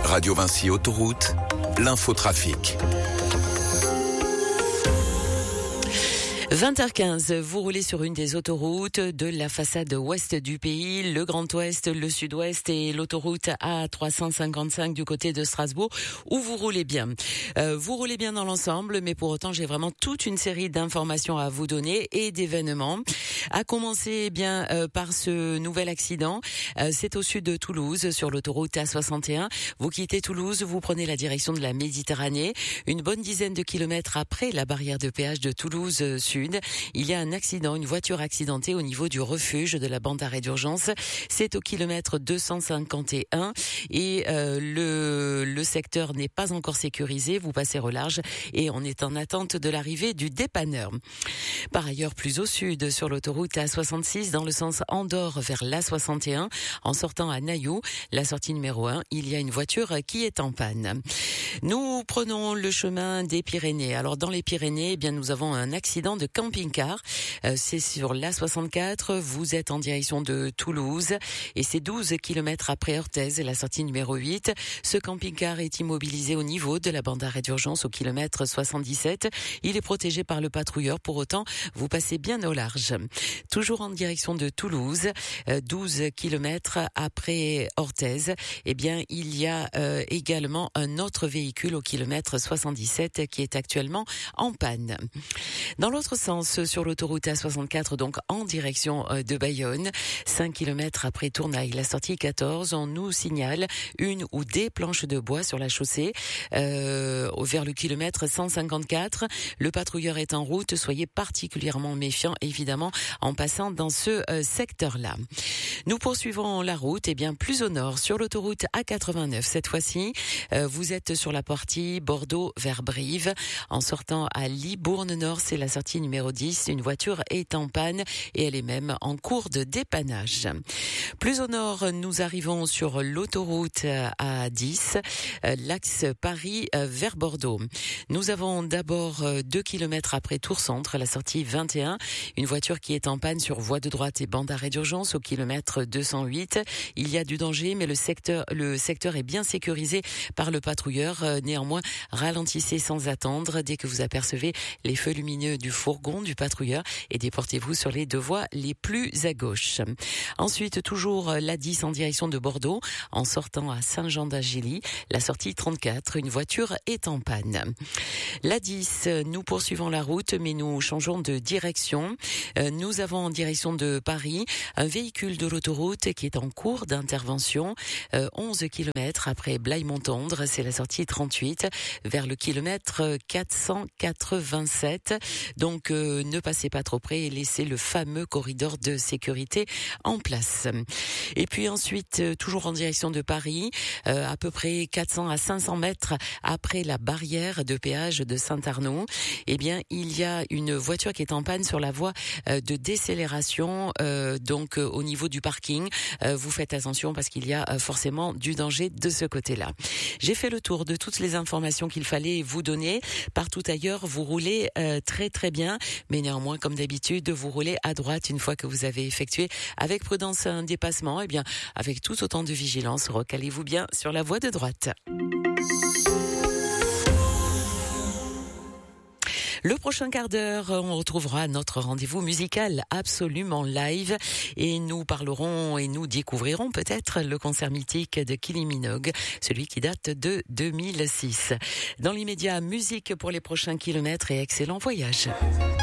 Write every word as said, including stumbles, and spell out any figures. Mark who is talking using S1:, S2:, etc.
S1: Radio Vinci Autoroute, l'infotrafic.
S2: vingt heures quinze, vous roulez sur une des autoroutes de la façade ouest du pays, le Grand Ouest, le Sud-Ouest et l'autoroute A trois cent cinquante-cinq du côté de Strasbourg, où vous roulez bien. Euh, vous roulez bien dans l'ensemble, mais pour autant, j'ai vraiment toute une série d'informations à vous donner et d'événements. À commencer eh bien euh, par ce nouvel accident, euh, c'est au sud de Toulouse, sur l'autoroute A soixante et un. Vous quittez Toulouse, vous prenez la direction de la Méditerranée, une bonne dizaine de kilomètres après la barrière de péage de Toulouse euh, Sud. Il y a un accident, une voiture accidentée au niveau du refuge de la bande d'arrêt d'urgence. C'est au kilomètre deux cent cinquante et un et euh, le, le secteur n'est pas encore sécurisé. Vous passez au large et on est en attente de l'arrivée du dépanneur. Par ailleurs, plus au sud, sur l'autoroute A soixante-six, dans le sens Andorre vers l'A soixante et un, en sortant à Nailloux, la sortie numéro un, il y a une voiture qui est en panne. Nous prenons le chemin des Pyrénées. Alors dans les Pyrénées, eh bien nous avons un accident de camping-car. Euh, c'est sur l'A soixante-quatre. Vous êtes en direction de Toulouse et c'est douze kilomètres après Orthez, la sortie numéro huit. Ce camping-car est immobilisé au niveau de la bande d'arrêt d'urgence au kilomètre soixante-dix-sept. Il est protégé par le patrouilleur. Pour autant, vous passez bien au large. Toujours en direction de Toulouse, euh, douze kilomètres après Orthez, eh bien il y a euh, également un autre véhicule au kilomètre soixante-dix-sept qui est actuellement en panne. Dans l'autre sens, sur l'autoroute A soixante-quatre, donc en direction de Bayonne, cinq kilomètres après Tournaille, la sortie quatorze, on nous signale une ou des planches de bois sur la chaussée euh, vers le kilomètre cent cinquante-quatre. Le patrouilleur est en route, soyez particulièrement méfiants évidemment en passant dans ce euh, secteur-là. Nous poursuivons la route, et bien plus au nord, sur l'autoroute A quatre-vingt-neuf. Cette fois-ci, euh, vous êtes sur la partie Bordeaux vers Brive. En sortant à Libourne-Nord, c'est la sortie numéro dix. Une voiture est en panne et elle est même en cours de dépannage. Plus au nord, nous arrivons sur l'autoroute A dix, euh, l'axe Paris euh, vers Bordeaux. Nous avons d'abord euh, deux kilomètres après Tours-Centre, la sortie vingt et un. Une voiture qui est en panne sur voie de droite et bande d'arrêt d'urgence au kilomètre deux cent huit. Il y a du danger, mais le secteur, le secteur est bien sécurisé par le patrouilleur. Euh, néanmoins, ralentissez sans attendre dès que vous apercevez les feux lumineux du fourgon du patrouilleur et déportez-vous sur les deux voies les plus à gauche. Ensuite, toujours l'A dix en direction de Bordeaux, en sortant à Saint-Jean-d'Agilly, la sortie trente-quatre, une voiture est en panne. L'A dix, nous poursuivons la route, mais nous changeons de direction. Nous avons en direction de Paris un véhicule de l'autoroute qui est en cours d'intervention, onze kilomètres après Blaye-Montendre, c'est la sortie trente-huit, vers le kilomètre quatre cent quatre-vingt-sept. Donc euh, ne passez pas trop près et laissez le fameux corridor de sécurité en place. Et puis ensuite, euh, toujours en direction de Paris, euh, à peu près quatre cents à cinq cents mètres après la barrière de péage de Saint-Arnaud, eh bien il y a une voiture qui est en panne sur la voie euh, de décélération, euh, donc euh, au niveau du parking. Euh, vous faites attention parce qu'il y a euh, forcément du danger de ce côté-là. J'ai fait le tour de toutes les informations qu'il fallait vous donner. Partout ailleurs, vous roulez euh, très très bien, mais néanmoins, comme d'habitude, vous roulez à droite une fois que vous avez effectué avec prudence un dépassement. Et bien, avec tout autant de vigilance, recalez-vous bien sur la voie de droite. Le prochain quart d'heure, on retrouvera notre rendez-vous musical absolument live et nous parlerons et nous découvrirons peut-être le concert mythique de Kylie Minogue, celui qui date de deux mille six. Dans l'immédiat, musique pour les prochains kilomètres et excellent voyage.